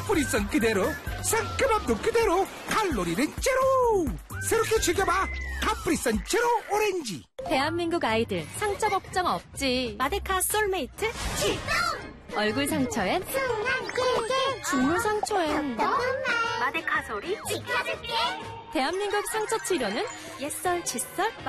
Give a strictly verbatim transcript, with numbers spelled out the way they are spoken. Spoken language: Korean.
카프리선 그대로, 상큼함도 그대로, 칼로리는 제로. 새롭게 즐겨봐 카프리선 제로 오렌지. 대한민국 아이들 상처 걱정 없지. 마데카 솔메이트 출동. 얼굴 상처엔 순한 꿀꿀. 중물 상처엔 마데카 소리 지켜줄게. 대한민국 상처 치료는 옛설 칫솔